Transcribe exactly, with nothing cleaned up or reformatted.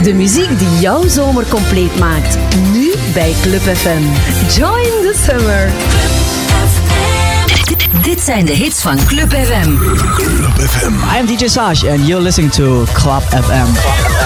De muziek die jouw zomer compleet maakt. Nu bij Club F M. Join the summer. Dit zijn de hits van Club F M. Club F M. I am D J Sash and you're listening to Club F M.